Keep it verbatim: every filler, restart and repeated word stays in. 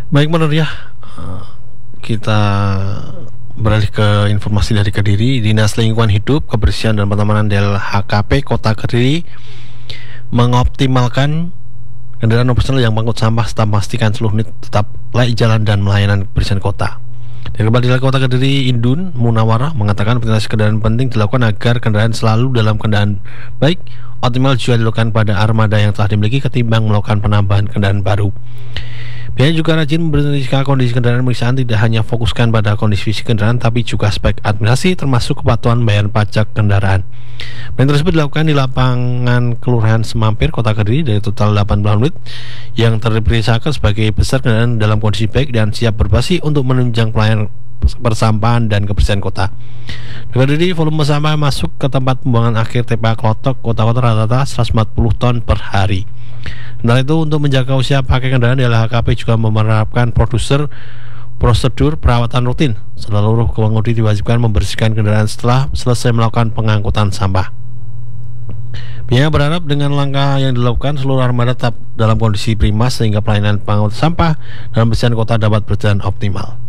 Baik menurut ya, eh, kita beralih ke informasi dari Kediri. Dinas Lingkungan Hidup, Kebersihan dan Pertamanan D L H K P Kota Kediri mengoptimalkan kendaraan operasional yang mengangkut sampah serta memastikan seluruh unit tetap layak jalan dan melayanan kebersihan kota. Dari Kepala Dinas Kota Kediri Indun Munawarah mengatakan optimalisasi kendaraan penting dilakukan agar kendaraan selalu dalam keadaan baik. Optimal juga dilakukan pada armada yang telah dimiliki ketimbang melakukan penambahan kendaraan baru. Pihaknya juga rajin memperhatikan kondisi kendaraan. Pemeriksaan tidak hanya fokuskan pada kondisi fisik kendaraan, tapi juga aspek administrasi termasuk kepatuhan bayar pajak kendaraan. Plan tersebut dilakukan di lapangan Kelurahan Semampir, Kota Kediri dari total delapan belas unit yang terperiksakan sebagai besar kendaraan dalam kondisi baik dan siap beroperasi untuk menunjang pelayanan persampahan dan kebersihan kota. Kediri volume sampah masuk ke tempat pembuangan akhir T P A Klotok kota-kota rata-rata seratus empat puluh ton per hari. Sementara itu, untuk menjaga usia pakai kendaraan, D L H K P juga menerapkan produser prosedur perawatan rutin. Seluruh pengemudi diwajibkan membersihkan kendaraan setelah selesai melakukan pengangkutan sampah. Pihaknya berharap dengan langkah yang dilakukan, seluruh armada tetap dalam kondisi prima sehingga pelayanan pengangkutan sampah dalam kebersihan kota dapat berjalan optimal.